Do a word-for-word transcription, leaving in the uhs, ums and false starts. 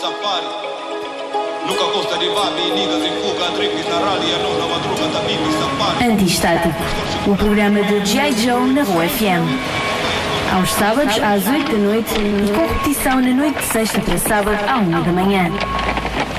safari. Nunca gosta de vabe e niggas em fuga, tripes na rally, a nona madruga da bibi safari. Anti-Estático, o programa do G I. Joe na Rua F M. Aos sábados às oito da noite e com repetição na noite de sexta para sábado à uma da manhã.